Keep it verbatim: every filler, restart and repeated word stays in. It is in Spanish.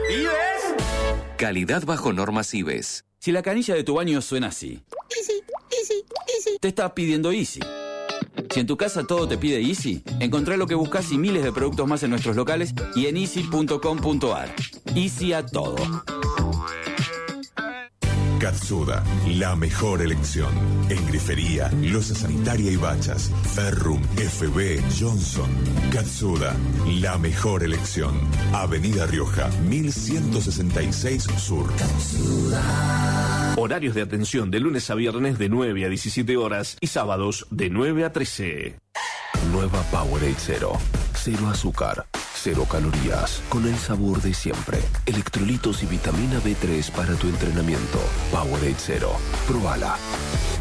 ¿Vives? Calidad bajo normas I B E S. Si la canilla de tu baño suena así. Easy, easy, easy. Te está pidiendo Easy. Si en tu casa todo te pide Easy, encontrá lo que buscas y miles de productos más en nuestros locales y en easy punto com punto a r. Easy a todo. Katsuda, la mejor elección. En grifería, loza sanitaria y bachas. Ferrum, F B, Johnson. Katsuda, la mejor elección. Avenida Rioja, mil ciento sesenta y seis Sur. Katsuda. Horarios de atención de lunes a viernes de nueve a diecisiete horas y sábados de nueve a trece. Nueva Powerade Cero. Cero azúcar, cero calorías, con el sabor de siempre. Electrolitos y vitamina B tres para tu entrenamiento. Powerade Cero. Probala.